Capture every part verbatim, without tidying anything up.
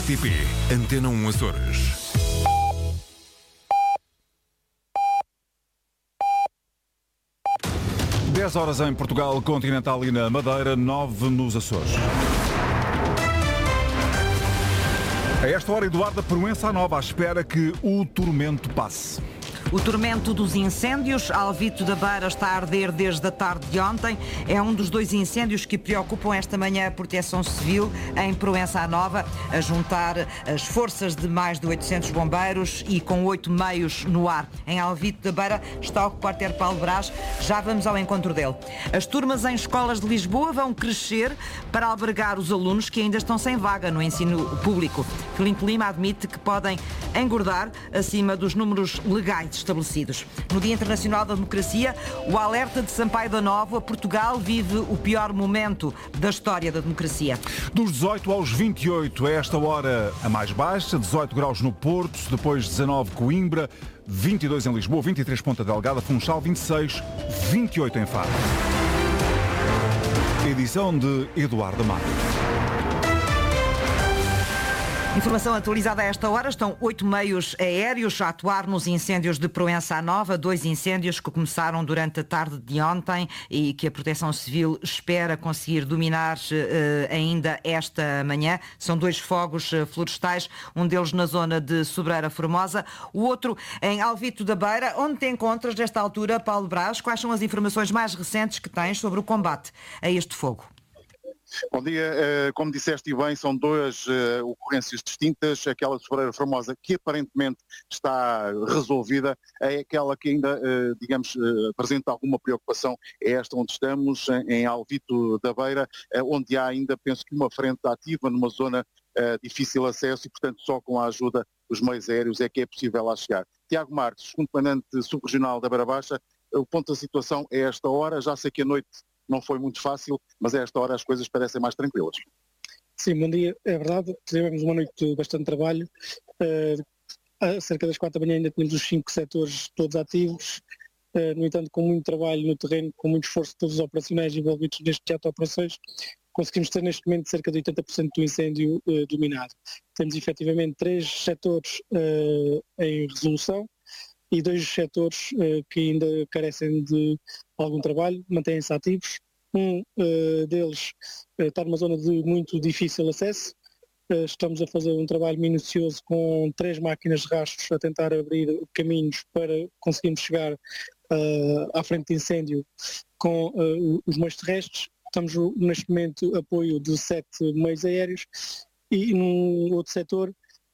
R T P Antena um Açores. dez horas em Portugal Continental e na Madeira, nove nos Açores. A esta hora, Eduardo Proença Nova, à espera que o tormento passe. O tormento dos incêndios, Alvito da Beira está a arder desde a tarde de ontem. É um dos dois incêndios que preocupam esta manhã a Proteção Civil em Proença Nova, a juntar as forças de mais de oitocentos bombeiros e com oito meios no ar. Em Alvito da Beira está o repórter Paulo Brás. Já vamos ao encontro dele. As turmas em escolas de Lisboa vão crescer para albergar os alunos que ainda estão sem vaga no ensino público. Filipe Lima admite que podem engordar acima dos números legais estabelecidos. No Dia Internacional da Democracia, o alerta de Sampaio da Nova: Portugal vive o pior momento da história da democracia. Dos dezoito aos vinte e oito, a esta hora a mais baixa, dezoito graus no Porto, depois dezanove Coimbra, vinte e dois em Lisboa, vinte e três Ponta Delgada, Funchal, vinte e seis, vinte e oito em Faro. Edição de Eduardo Mato. Informação atualizada a esta hora. Estão oito meios aéreos a atuar nos incêndios de Proença Nova, dois incêndios que começaram durante a tarde de ontem e que a Proteção Civil espera conseguir dominar uh, ainda esta manhã. São dois fogos uh, florestais, um deles na zona de Sobreira Formosa, o outro em Alvito da Beira. Onde te encontras nesta altura, Paulo Brás? Quais são as informações mais recentes que tens sobre o combate a este fogo? Bom dia, como disseste bem, são duas ocorrências distintas. Aquela de Sobreira Formosa, que aparentemente está resolvida, é aquela que ainda, digamos, apresenta alguma preocupação, é esta onde estamos, em Alvito da Beira, onde há ainda, penso que uma frente ativa numa zona de difícil acesso e, portanto, só com a ajuda dos meios aéreos é que é possível lá chegar. Tiago Marques, segundo comandante subregional da Beira Baixa, o ponto da situação é esta hora. Já sei que a noite não foi muito fácil, mas a esta hora as coisas parecem mais tranquilas. Sim, bom dia, é verdade, tivemos uma noite de bastante trabalho, uh, a cerca das quatro da manhã ainda tínhamos os cinco setores todos ativos, uh, no entanto com muito trabalho no terreno, com muito esforço de todos os operacionais envolvidos neste teatro de operações, conseguimos ter neste momento cerca de oitenta por cento do incêndio uh, dominado. Temos efetivamente três setores uh, em resolução e dois setores uh, que ainda carecem de algum trabalho, mantêm-se ativos. Um uh, deles uh, está numa zona de muito difícil acesso. Uh, estamos a fazer um trabalho minucioso com três máquinas de rastros a tentar abrir caminhos para conseguirmos chegar uh, à frente de incêndio com uh, os meios terrestres. Estamos neste momento apoio de sete meios aéreos e num outro setor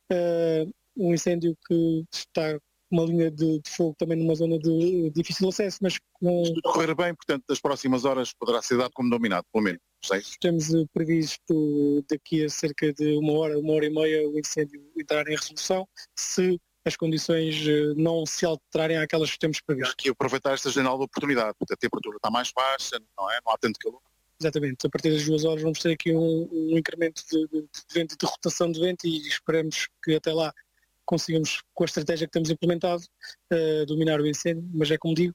uh, um incêndio que está uma linha de, de fogo também numa zona de difícil acesso, mas com... Se tudo correr bem, portanto, nas próximas horas poderá ser dado como dominado, pelo menos, sei. Temos uh, previsto daqui a cerca de uma hora, uma hora e meia, o incêndio entrar em resolução, se as condições uh, não se alterarem àquelas que temos previsto. Aqui aproveitar esta janela de oportunidade, porque a temperatura está mais baixa, não é? Não há tanto calor. Exatamente, a partir das duas horas vamos ter aqui um, um incremento de, de, de vento e de rotação de vento e esperamos que até lá conseguimos, com a estratégia que temos implementado, uh, dominar o incêndio, mas é como digo,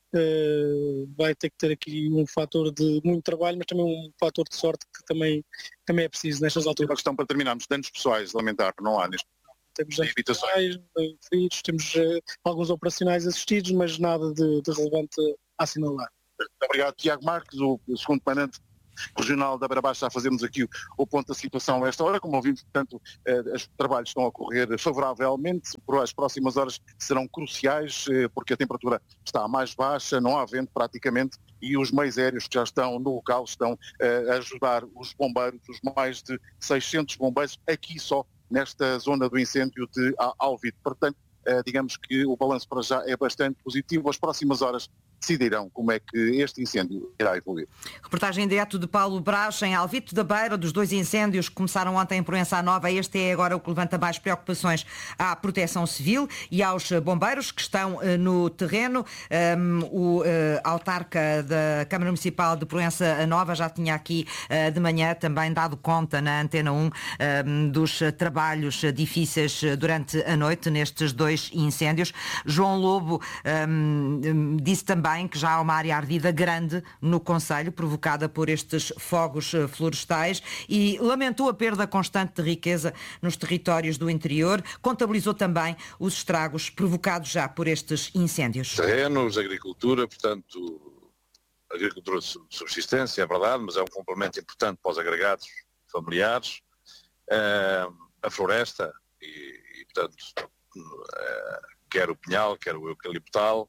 uh, vai ter que ter aqui um fator de muito trabalho, mas também um fator de sorte que também, também é preciso nestas alturas. Uma questão para terminarmos, danos pessoais, lamentar, não há neste Temos danos pessoais, feridos, temos uh, alguns operacionais assistidos, mas nada de, de relevante a assinalar. Muito obrigado, Tiago Marques, o, o segundo comandante regional da Beira Baixa, a fazermos aqui o, o ponto da situação a esta hora. Como ouvimos, portanto, eh, os trabalhos estão a correr favoravelmente. As próximas horas serão cruciais, eh, porque a temperatura está mais baixa, não há vento praticamente, e os meios aéreos que já estão no local estão eh, a ajudar os bombeiros, os mais de seiscentos bombeiros, aqui só nesta zona do incêndio de Alvito. Portanto, eh, digamos que o balanço para já é bastante positivo. As próximas horas decidirão como é que este incêndio irá evoluir. Reportagem direto de Paulo Brás em Alvito da Beira, dos dois incêndios que começaram ontem em Proença Nova. Este é agora o que levanta mais preocupações à Proteção Civil e aos bombeiros que estão uh, no terreno. Um, o uh, autarca da Câmara Municipal de Proença Nova já tinha aqui uh, de manhã também dado conta na Antena um um, dos trabalhos difíceis durante a noite nestes dois incêndios. João Lobo um, disse também também que já há uma área ardida grande no concelho, provocada por estes fogos florestais, e lamentou a perda constante de riqueza nos territórios do interior. Contabilizou também os estragos provocados já por estes incêndios. Terrenos, agricultura, portanto, agricultura de subsistência, é verdade, mas é um complemento importante para os agregados familiares, uh, a floresta e, e portanto, uh, quer o pinhal, quer o eucaliptal,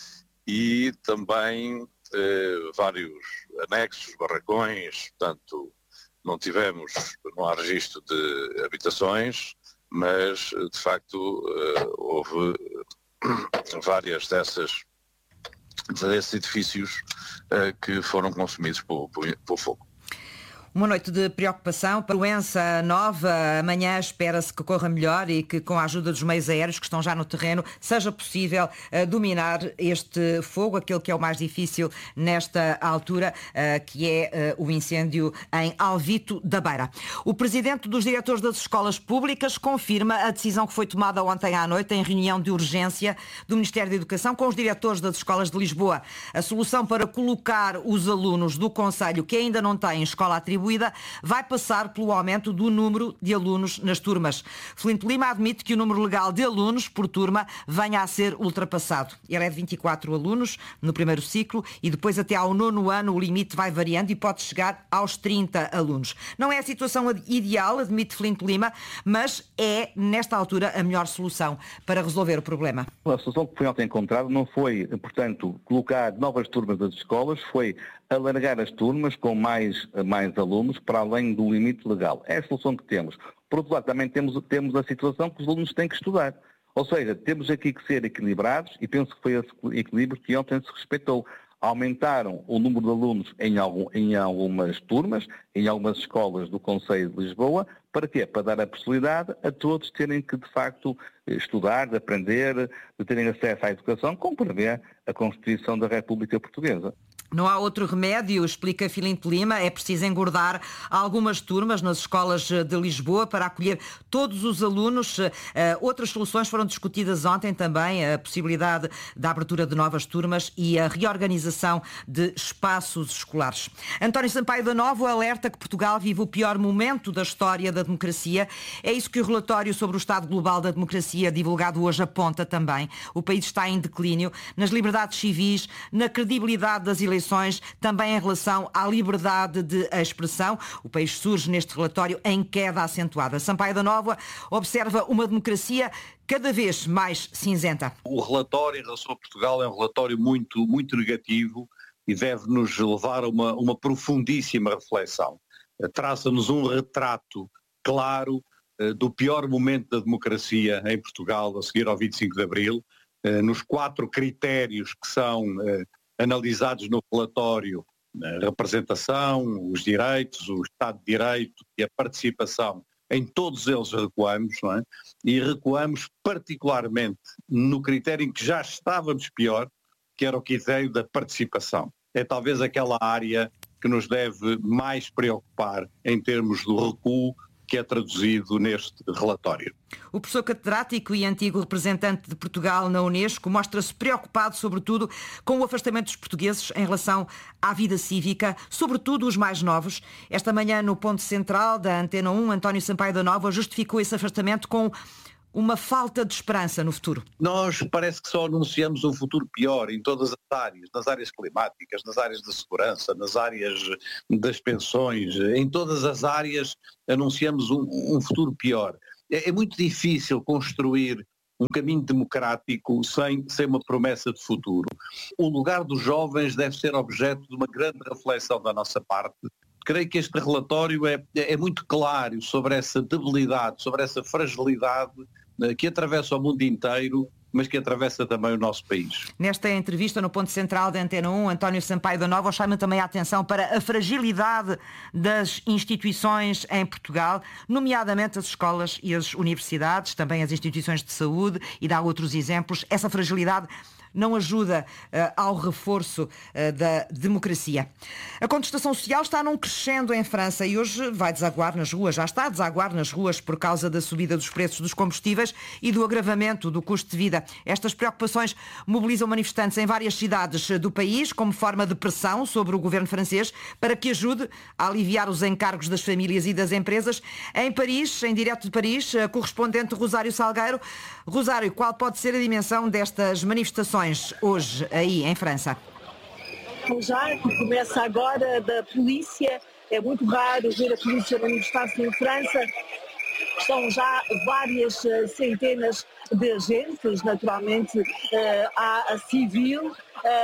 e também uh, vários anexos, barracões, portanto, não tivemos, não há registro de habitações, mas de facto uh, houve uh, várias dessas desses edifícios uh, que foram consumidos por, por, por fogo. Uma noite de preocupação para a doença nova. Amanhã espera-se que corra melhor e que, com a ajuda dos meios aéreos que estão já no terreno, seja possível uh, dominar este fogo, aquele que é o mais difícil nesta altura, uh, que é uh, o incêndio em Alvito da Beira. O presidente dos diretores das escolas públicas confirma a decisão que foi tomada ontem à noite em reunião de urgência do Ministério da Educação com os diretores das escolas de Lisboa. A solução para colocar os alunos do concelho que ainda não têm escola atribuída vai passar pelo aumento do número de alunos nas turmas. Filipe Lima admite que o número legal de alunos por turma venha a ser ultrapassado. Ele é de vinte e quatro alunos no primeiro ciclo e depois até ao nono ano o limite vai variando e pode chegar aos trinta alunos. Não é a situação ideal, admite Filipe Lima, mas é, nesta altura, a melhor solução para resolver o problema. A solução que foi ontem encontrada não foi, portanto, colocar novas turmas das escolas, foi alargar as turmas com mais, mais alunos para além do limite legal. É a solução que temos. Por outro lado, também temos, temos a situação que os alunos têm que estudar. Ou seja, temos aqui que ser equilibrados e penso que foi esse equilíbrio que ontem se respeitou. Aumentaram o número de alunos em, algum, em algumas turmas, em algumas escolas do Concelho de Lisboa. Para quê? Para dar a possibilidade a todos terem que, de facto, estudar, de aprender, de terem acesso à educação, como prevê a Constituição da República Portuguesa. Não há outro remédio, explica Filipe Lima, é preciso engordar algumas turmas nas escolas de Lisboa para acolher todos os alunos. Outras soluções foram discutidas ontem também, a possibilidade da abertura de novas turmas e a reorganização de espaços escolares. António Sampaio da Nova alerta que Portugal vive o pior momento da história da democracia. É isso que o relatório sobre o estado global da democracia, divulgado hoje, aponta também. O país está em declínio nas liberdades civis, na credibilidade das eleições, também em relação à liberdade de expressão. O país surge neste relatório em queda acentuada. Sampaio da Nova observa uma democracia cada vez mais cinzenta. O relatório em relação a Portugal é um relatório muito, muito negativo e deve-nos levar a uma, uma profundíssima reflexão. Traça-nos um retrato claro uh, do pior momento da democracia em Portugal a seguir ao vinte e cinco de Abril, uh, nos quatro critérios que são uh, analisados no relatório: a representação, os direitos, o Estado de Direito e a participação. Em todos eles recuamos, não é? E recuamos particularmente no critério em que já estávamos pior, que era o critério da participação. É talvez aquela área que nos deve mais preocupar em termos do recuo que é traduzido neste relatório. O professor catedrático e antigo representante de Portugal na Unesco mostra-se preocupado, sobretudo, com o afastamento dos portugueses em relação à vida cívica, sobretudo os mais novos. Esta manhã, no ponto central da Antena um, António Sampaio da Nova justificou esse afastamento com uma falta de esperança no futuro. Nós parece que só anunciamos um futuro pior em todas as áreas, nas áreas climáticas, nas áreas da segurança, nas áreas das pensões, em todas as áreas anunciamos um, um futuro pior. É, é muito difícil construir um caminho democrático sem, sem uma promessa de futuro. O lugar dos jovens deve ser objeto de uma grande reflexão da nossa parte. Creio que este relatório é, é muito claro sobre essa debilidade, sobre essa fragilidade que atravessa o mundo inteiro, mas que atravessa também o nosso país. Nesta entrevista no ponto central da Antena um, António Sampaio da Nova chama também a atenção para a fragilidade das instituições em Portugal, nomeadamente as escolas e as universidades, também as instituições de saúde, e dá outros exemplos. Essa fragilidade não ajuda uh, ao reforço uh, da democracia. A contestação social está num crescendo em França e hoje vai desaguar nas ruas, já está a desaguar nas ruas por causa da subida dos preços dos combustíveis e do agravamento do custo de vida. Estas preocupações mobilizam manifestantes em várias cidades do país como forma de pressão sobre o governo francês para que ajude a aliviar os encargos das famílias e das empresas. Em Paris, em direto de Paris, a correspondente Rosário Salgueiro. Rosário, qual pode ser a dimensão destas manifestações hoje aí em França? Já que começa agora da polícia, é muito raro ver a polícia manifestar-se em França. São já várias centenas de agentes, naturalmente há a civil,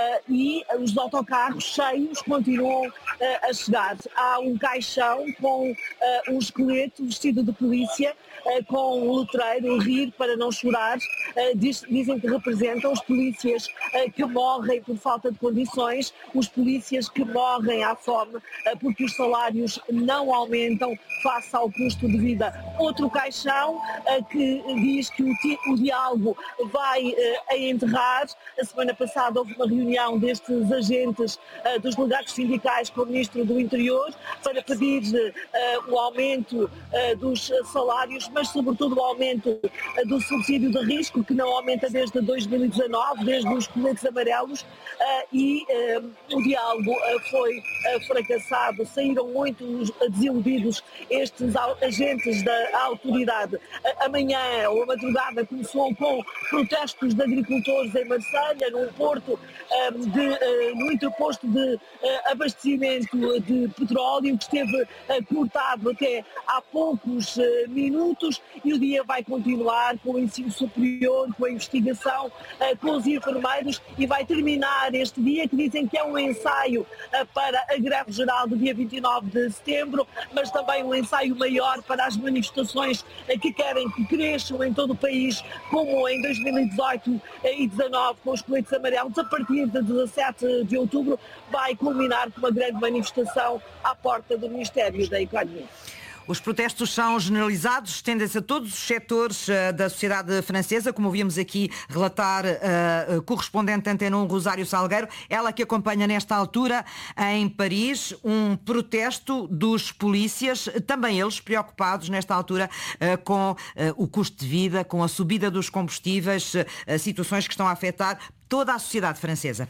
e os autocarros cheios continuam a chegar. Há um caixão com um esqueleto vestido de polícia, com um letreiro, rir para não chorar. Dizem que representam os polícias que morrem por falta de condições, os polícias que morrem à fome porque os salários não aumentam face ao custo de vida. Outro caixão que diz que o diálogo vai a enterrar. A semana passada houve uma reunião destes agentes dos delegados sindicais com o Ministro do Interior para pedir o aumento dos salários, mas sobretudo o aumento do subsídio de risco, que não aumenta desde dois mil e dezanove, desde os coletes amarelos, e o diálogo foi fracassado. Saíram muito desiludidos estes agentes da autoridade. Amanhã, ou a madrugada, começou com protestos de agricultores em Marselha, num porto, de, no interposto de abastecimento de petróleo, que esteve cortado até há poucos minutos, e o dia vai continuar com o ensino superior, com a investigação, com os enfermeiros, e vai terminar este dia, que dizem que é um ensaio para a greve geral do dia vinte e nove de setembro, mas também um ensaio maior para as manifestações que querem que cresçam em todo o país, como em dois mil e dezoito e dezanove, com os coletes amarelos. A partir de dezassete de outubro vai culminar com uma grande manifestação à porta do Ministério da Economia. Os protestos são generalizados, estendem-se a todos os setores uh, da sociedade francesa, como ouvimos aqui relatar a uh, correspondente Antena um, Rosário Salgueiro, ela que acompanha nesta altura em Paris um protesto dos polícias, também eles preocupados nesta altura uh, com uh, o custo de vida, com a subida dos combustíveis, uh, situações que estão a afetar toda a sociedade francesa.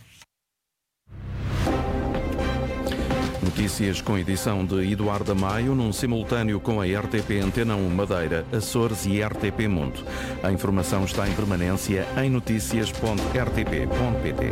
Notícias com edição de Eduardo Maio, num simultâneo com a R T P Antena um Madeira, Açores e R T P Mundo. A informação está em permanência em notícias ponto r t p ponto p t.